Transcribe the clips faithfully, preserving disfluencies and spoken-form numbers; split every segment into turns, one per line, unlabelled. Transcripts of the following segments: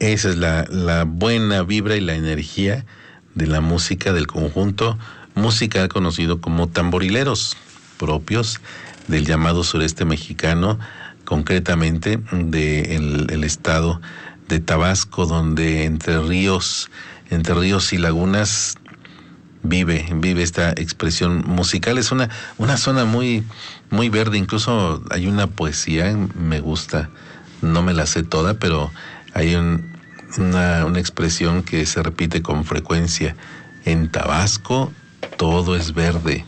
Esa es la, la buena vibra y la energía de la música del conjunto musical conocido como tamborileros, propios del llamado sureste mexicano, concretamente del el estado de Tabasco, donde entre ríos, entre ríos y lagunas vive, vive esta expresión musical. Es una, una zona muy, muy verde, incluso hay una poesía, me gusta, no me la sé toda, pero hay un, una, una expresión que se repite con frecuencia: en Tabasco todo es verde.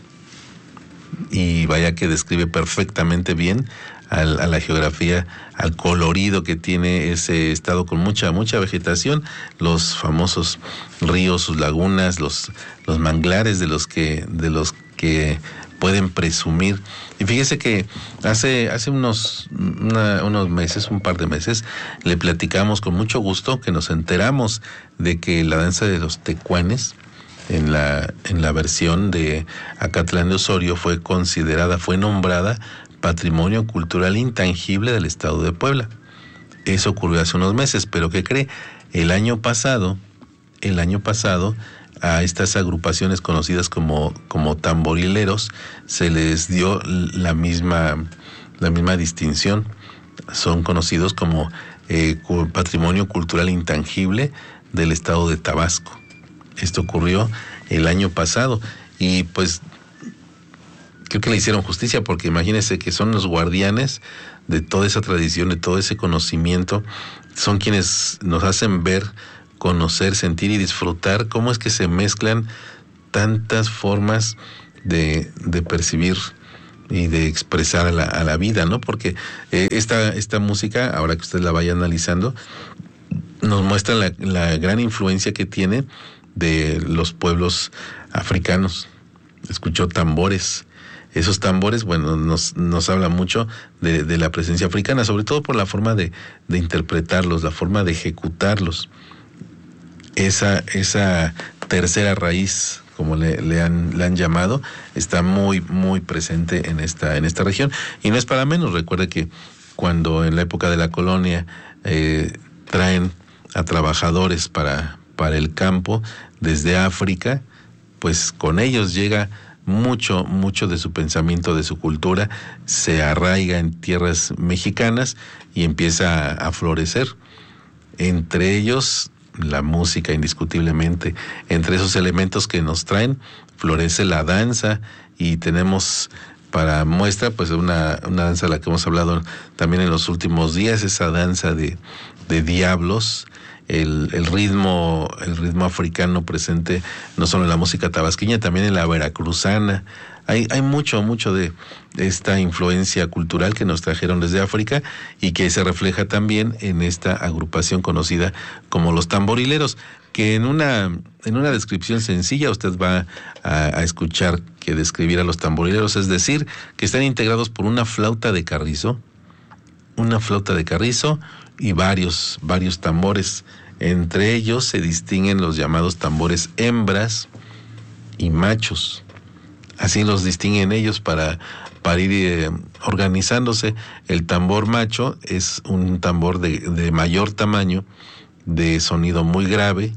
Y vaya que describe perfectamente bien al, a la geografía, al colorido que tiene ese estado con mucha, mucha vegetación, los famosos ríos, sus lagunas, los, los manglares de los que, de los que pueden presumir. Y fíjese que hace, hace unos, una, unos meses, un par de meses, le platicamos con mucho gusto que nos enteramos de que la danza de los tecuanes, en la, en la versión de Acatlán de Osorio, fue considerada, fue nombrada Patrimonio Cultural Intangible del Estado de Puebla. Eso ocurrió hace unos meses, pero ¿qué cree? El año pasado, el año pasado, a estas agrupaciones conocidas como, como tamborileros se les dio la misma, la misma distinción. Son conocidos como eh, Patrimonio Cultural Intangible del Estado de Tabasco. Esto ocurrió el año pasado y pues creo que le hicieron justicia, porque imagínense que son los guardianes de toda esa tradición, de todo ese conocimiento. Son quienes nos hacen ver, conocer, sentir y disfrutar cómo es que se mezclan tantas formas de, de percibir y de expresar a la, a la vida, ¿no? Porque eh, esta, esta música, ahora que usted la vaya analizando, nos muestra la, la gran influencia que tiene de los pueblos africanos. Escuchó tambores. Esos tambores, bueno, nos, nos habla mucho de, de la presencia africana, sobre todo por la forma de, de interpretarlos, la forma de ejecutarlos. Esa, esa tercera raíz, como le, le, han, le han llamado, está muy, muy presente en esta, en esta región. Y no es para menos. Recuerde que cuando en la época de la colonia eh, traen a trabajadores para, para el campo desde África, pues con ellos llega mucho, mucho de su pensamiento, de su cultura, se arraiga en tierras mexicanas y empieza a, a florecer. Entre ellos, la música, indiscutiblemente. Entre esos elementos que nos traen, florece la danza, y tenemos para muestra, pues, una, una danza a la que hemos hablado también en los últimos días, esa danza de, de diablos. El, el ritmo el ritmo africano presente no solo en la música tabasqueña, también en la veracruzana. Hay, hay mucho, mucho de esta influencia cultural que nos trajeron desde África y que se refleja también en esta agrupación conocida como los tamborileros, que en una, en una descripción sencilla usted va a, a escuchar que describir a los tamborileros, es decir, que están integrados por una flauta de carrizo, una flauta de carrizo y varios, varios tambores. Entre ellos se distinguen los llamados tambores hembras y machos. Así los distinguen ellos para, para ir eh, organizándose. El tambor macho es un tambor de, de mayor tamaño, de sonido muy grave,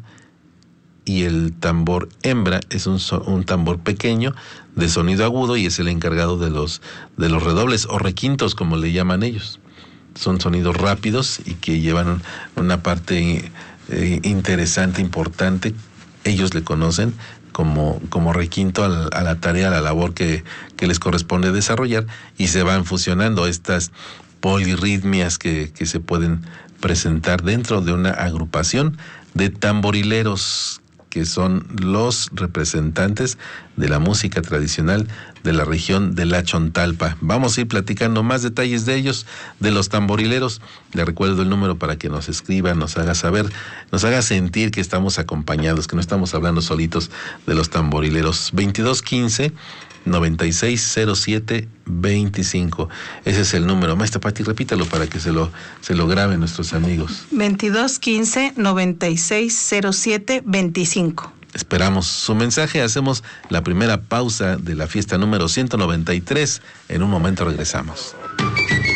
y el tambor hembra es un, un tambor pequeño de sonido agudo, y es el encargado de los, de los redobles o requintos, como le llaman ellos. Son sonidos rápidos y que llevan una parte eh, interesante, importante. Ellos le conocen como, como requinto a la, a la tarea, a la labor que, que les corresponde desarrollar, y se van fusionando estas polirritmias que, que se pueden presentar dentro de una agrupación de tamborileros, que son los representantes de la música tradicional de la región de la Chontalpa. Vamos a ir platicando más detalles de ellos, de los tamborileros. Le recuerdo el número para que nos escriba, nos haga saber, nos haga sentir que estamos acompañados, que no estamos hablando solitos de los tamborileros. veintidós quince noventa y seis cero siete veinticinco. Ese es el número. Maestra Pati, repítalo para que se lo, se lo graben nuestros amigos.
veintidós quince noventa y seis cero siete veinticinco.
Esperamos su mensaje. Hacemos la primera pausa de la fiesta número ciento noventa y tres. En un momento regresamos.